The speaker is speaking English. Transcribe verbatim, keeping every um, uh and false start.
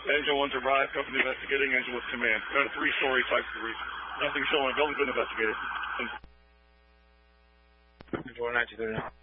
Engine one's arrived, company investigating, engine with command. Got a three-story type three. Nothing showing, building's been investigated. four nine two three.